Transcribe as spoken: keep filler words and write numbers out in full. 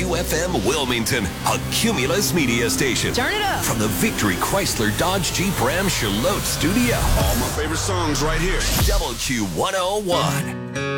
Q F M Wilmington, a Cumulus media station. Turn it up. From the Victory Chrysler Dodge Jeep Ram Charlotte studio. All my favorite songs right here. W Q one oh one.